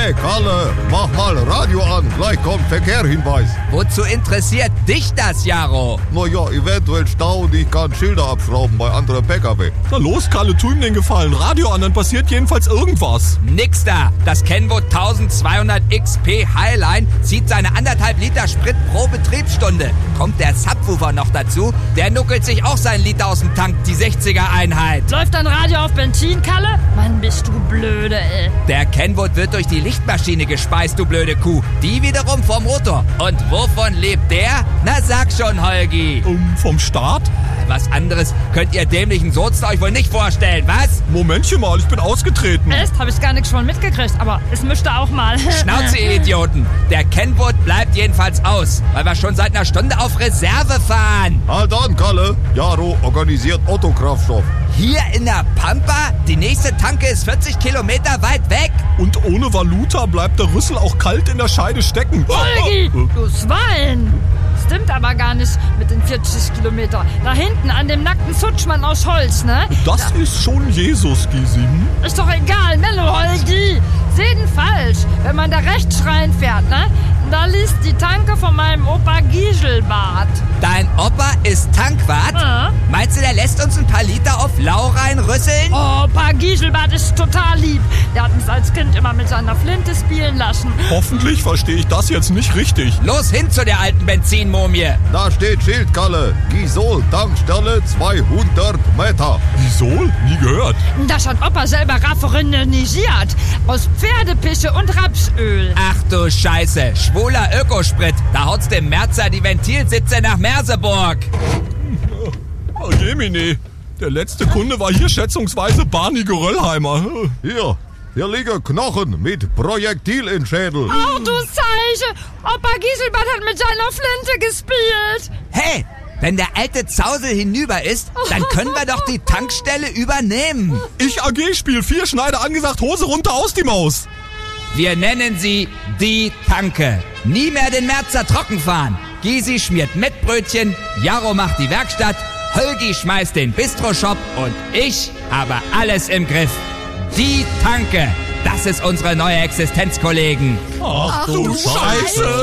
Hey Kalle, mach mal Radio an, gleich kommt Verkehrhinweis. Wozu interessiert dich das, Jaro? Naja, eventuell Stau und ich kann Schilder abschrauben bei anderen PKW. Na los, Kalle, tu ihm den Gefallen. Radio an, dann passiert jedenfalls irgendwas. Nix da. Das Kenwood 1200 XP Highline zieht seine 1,5 Liter Sprit pro Betriebsstunde. Kommt der Subwoofer noch dazu, der nuckelt sich auch seinen Liter aus dem Tank, die 60er-Einheit. Läuft dein Radio auf Benzin, Kalle? Mann, bist du blöde, ey. Der Kenwood wird durch die Lichtmaschine gespeist, du blöde Kuh. Die wiederum vom Motor. Und wovon lebt der? Na sag schon, Holgi. Vom Start? Was anderes könnt ihr dämlichen Sozen euch wohl nicht vorstellen, was? Momentchen mal, ich bin ausgetreten. Echt? Hab ich gar nichts von mitgekriegt, aber es müsste auch mal. Schnauze, ihr Idioten. Der Kenwood bleibt jedenfalls aus, weil wir schon seit einer Stunde auf Reserve fahren. Halt an, Kalle. Jaro organisiert Autokraftstoff. Hier in der Pampa? Die nächste Tanke ist 40 Kilometer weit weg. Und ohne Valuta bleibt der Rüssel auch kalt in der Scheide stecken. Holgi, du Schwein! Stimmt aber gar nicht mit den 40 Kilometer. Da hinten an dem nackten Futschmann aus Holz, ne? Das ist schon Jesus, Gysi. Ist doch egal, Mello, Holgi. Sehen falsch, wenn man da rechts reinfährt, ne? Da liegt die Tanke von meinem Opa Giselbart. Dein Opa ist Tankwart? Ja. Meinst du, der lässt uns ein paar Liter auf Lau reinrüsseln? Opa Giselbart ist total lieb. Der hat uns als Kind immer mit seiner Flinte spielen lassen. Hoffentlich verstehe ich das jetzt nicht richtig. Los hin zu der alten Benzinmumie. Da steht Schild, Kalle. Gisol, Tankstelle 200 Meter. Isol? Nie gehört. Das hat Opa selber raffinisiert. Aus Pferdepische und Rapsöl. Ach du Scheiße, schwuler Ökosprit. Da haut's dem Merzer die Ventilsitze nach Merseburg. Oh, Jemine. Der letzte Kunde war hier schätzungsweise Barney Geröllheimer. Hier liegen Knochen mit Projektil in Schädel. Oh, du Zeiche! Opa Giselbart hat mit seiner Flinte gespielt. Hey, wenn der alte Zausel hinüber ist, dann können wir doch die Tankstelle übernehmen. Ich AG Spiel 4 Schneider angesagt, Hose runter, aus die Maus. Wir nennen sie die Tanke. Nie mehr den Merzer trocken fahren. Gysi schmiert Mettbrötchen, Jaro macht die Werkstatt, Holgi schmeißt den Bistro-Shop und ich habe alles im Griff. Die Tanke, das ist unsere neue Existenz, Kollegen. Ach du Scheiße.